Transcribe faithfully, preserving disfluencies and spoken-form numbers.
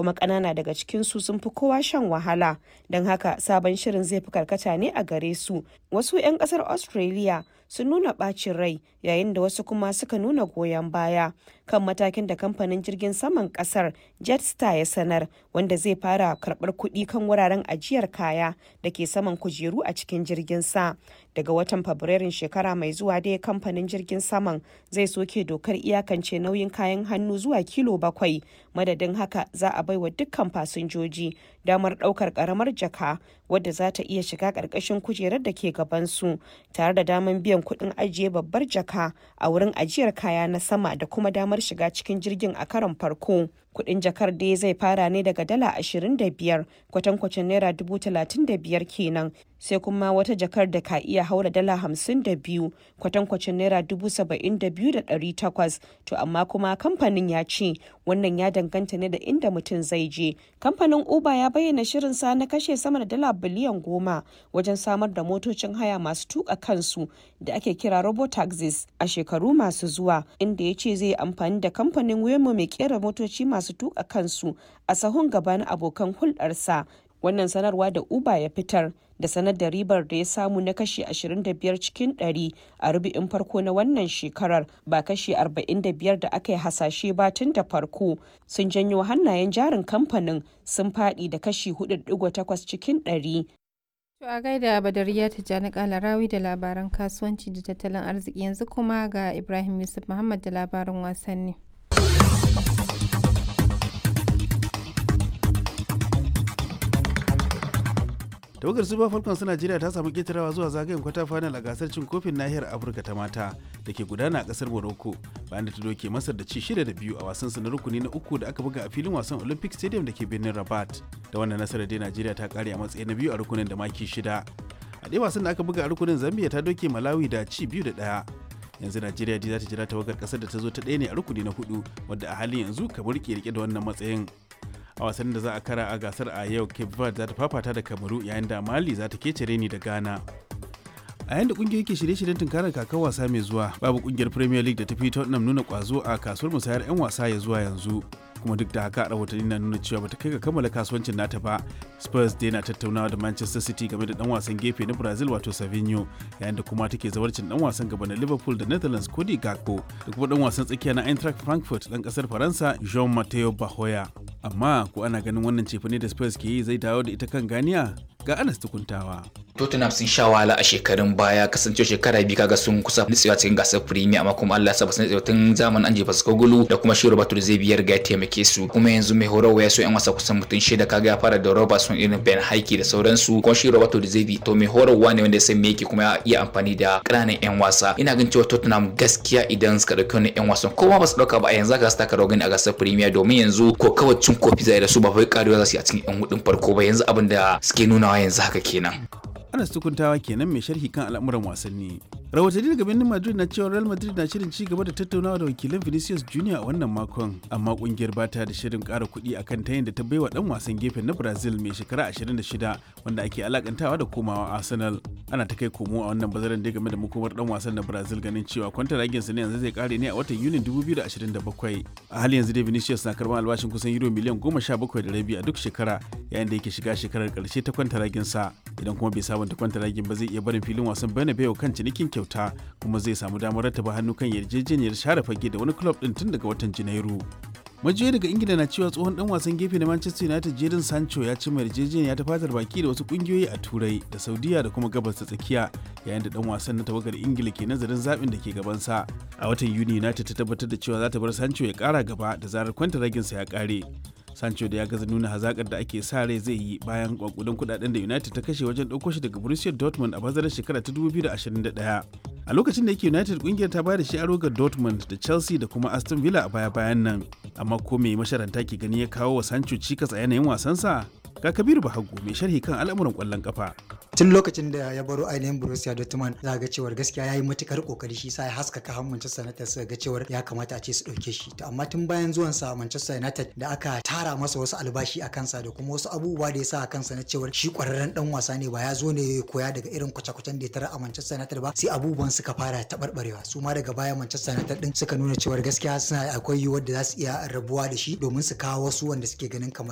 kuma ƙanana daga cikinsu sun fi kowa shan wahala. Don haka sabon shirin zai fi karkata ne a gare su. Wasu 'yan ƙasar Australia sun nuna ɓacin rai yayin da wasu kuma suka nuna goyon baya kan matakin da kamfanin jirgin saman ƙasar Jetstar ya sanar, wanda zai fara karɓar kuɗi kan wuraren ajiyar kaya da ke saman kujeru a cikin jirgin sa. Daga watan Fabrairun shekara mai zuwa dai kamfanin jirgin saman zai soke dokar iyakance nauyin kayan hannu zuwa kilo bakwai. Madadin haka za a baiwa dukkan fasinjoji damar ɗaukar ƙaramar jaka wadda za ta iya shiga ƙarƙashin kujerar da ke gabansu, tare da damar biyan kuɗin ajiye babbar jaka a wurin ajiyar kaya na sama da kuma damar shiga cikin jirgin a karon farko. Kuɗin jakar dai zai fara ne daga dala ashirin da biyar kwatankwacin naira dubu talatin da biyar kenan, sai kuma wata jakar da ka iya haura dala hamsin da biyu kwatankwacin naira dubu saba'in da biyu da ɗari takwas. To amma kuma kamfanin ya ce wannan ya danganta ne da inda mutum zai je. Kamfanin Uber ya bayyana shirinsa na kashe sama da dala biliyan goma wajen samar da motocin haya masu tuka kansu da ake kira robotaxis a shekaru masu zuwa, inda ya ce zai amfani da kamfanin Waymo mai kera motoci masu tuka kansu a sahun gaba na abokan hulɗarsa. Wannan sanarwa da Uber ya fitar da sanar da ribar da ya samu na kashi ashirin da biyar cikin ɗari a rubu'in farko na wannan shekarar, ba kashi arba'in da biyar da aka yi hasashe ba tun da farko, sun janyo hannayen jarin kamfanin sun faɗi da kashi hudu da digo takwas cikin ɗari. To a gaida Badariya Tijjani Kalarawi da labaran kasuwanci da tattalin arziki, yanzu kuma ga Ibrahim Yusuf Muhammad da labaran wasanni. tawagar super falcons ta najeriya ta samu ketarawa zuwa zagayen kwata final a gasar cin kofin nahiyar afirka ta mata da ke gudana a kasar morocco bayan da ta doke masar da ci shida da biyu a wasan su na rukuni na uku da aka buga a filin wasan olympic stadium da ke birnin rabat. Da wannan nasarar dai najeriya ta kare a matsayi na biyu a rukunin da maki shida. A ɗaya wasan da aka buga a rukunin zambia ta doke malawi da ci biyu da ɗaya. Yanzu najeriya dai za ta jira tawagar kasar da ta zo ta ɗaya ne a rukuni na hudu, wadda a halin yanzu kamar ke rike da wannan matsayin. A wasannin da za a kara a gasar a yau, Cape Verde za ta fafata da Kamaru, yayin da Mali za ta kece reni da Ghana. A yayin da kungiyoyi ke shirye-shiryen tunkarar kakar wasa mai zuwa, babu kungiyar Premier League da ta fi Tottenham nuna kwazo a kasuwar musayar 'yan wasa ya zuwa yanzu. Kuma duk da haka rahotanni na nuna cewa bata kai ga kammala kasuwancin nata ba. Spurs dai na tattaunawa da Manchester City game da dan wasan gefe na Brazil wato Savinho, yayin da kuma take zawarcin dan wasan gaba na Liverpool da Netherlands Cody Gakpo da kuma dan wasan tsakiya na Eintracht Frankfurt dan kasar Faransa Jean Matteo Bahoya. Amma ko ana ganin wannan cefane da Spurs ke yi zai dawo da ita kan ganiya? Ga Anas tukuntawa. Tottenham sun sha wahala a shekarun baya, kasance shekara biyu kaga sun kusa nitsewa cikin gasar Premier, amma kuma Allah ya sa ba su nitsewa tun zamanin Ange Postecoglou da kuma shi Roberto De Zerbi ya riga ya taimake su. Kuma yanzu mai horarwa ya so yan wasa kusan mutum shida, kaga ya fara da Robertson, irin Ben Haiki da sauransu. Kuma shi Roberto De Zerbi to mai horarwa ne wanda ya san me yake kuma ya iya amfani da ƙananan yan wasa. Ina ganin cewa Tottenham gaskiya idan suka dauki wannan yan wasan ko ma ba su dauka ba a yanzu ka su taka rawar gani a gasar Premier, domin yanzu ko kawai cin kofi zai da su ba wai karewa za su yi a cikin yan hudun farko ba. Yanzu abin da suke nunawa yanzu haka kenan. Anas tukuntawa kenan mai sharhi kan al'amuran wasanni. Rahotanni daga birnin Madrid na cewa Real Madrid na shirin ci gaba da tattaunawa da wakilan Vinicius Junior a wannan makon, amma kungiyar bata da shirin ƙara kuɗi akan ta da ta baiwa dan wasan gefen na Brazil mai shekara ashirin da shida wanda ake alakantawa da komawa Arsenal. Ana ta kai komo a wannan bazaran da game da makomar dan wasan na Brazil, ganin cewa kwantaragin sa ne yanzu zai kare ne a watan Yunin dubu biyu da ashirin da bakwai. A hali yanzu dai Vinicius na karɓar albashin kusan euro miliyan goma sha bakwai da rabi a duk shekara, yayin da yake shiga shekarar ƙarshe ta kwantaragin sa. Idan kuma bai sabunta kwantaragin ba zai iya barin filin wasan Bernabeu kan cinikin kyauta, kuma zai samu damar rattaba hannu kan yarjejeniyar share fage da wani club din tun daga watan Janairu. Majiyoyi daga Ingila na cewa tsohon dan wasan gefe na Manchester United Jadon Sancho ya ci yarjejeniya ta fatar baki da wasu kungiyoyi a Turai da Saudiya da kuma Gabas ta Tsakiya, yayin da dan wasan na tawagar Ingila ke nazarin zaɓin da ke gabansa. A watan Yuni United ta tabbatar da cewa za ta bar Sancho ya ƙara gaba da zarar kwantaraginsa ya ƙare. Sancho da ya gaza nuna hazakar da ake sa rai zai yi bayan kwakudan kudaden da United ta kashe wajen ɗauko shi daga Borussia Dortmund a bazarar shekara ta dubu biyu da ashirin da ɗaya. A lokacin da yake United, kungiyar ta bayar da shi aro ga Dortmund da Chelsea da kuma Aston Villa a baya-bayan nan. Amma ko me masharanta ke gani ya kawo wa Sancho cikas a yanayin wasansa? Ga Kabiru Bahago mai sharhi kan al'amuran ƙwallon ƙafa. Tun lokacin da ya baro ainihin Borussia Dortmund za ga cewar gaskiya yayi matukar kokari, shi sa ya haskaka har Manchester United suka ga cewar ya kamata a ce su dauke shi. To amma tun bayan zuwan sa Manchester United da aka tara masa wasu albashi a kansa da kuma wasu abubuwa da ya sa a kansa na cewar shi kwararren dan wasa ne, ba ya zo ne ya koya daga irin kwace-kwacen da ya tara a Manchester United ba, sai abubuwan suka fara taɓarɓarewa. Su ma daga baya Manchester United din suka nuna cewar gaskiya suna akwai yiwuwar da za su iya rabuwa da shi domin su kawo wasu wanda suke ganin kamar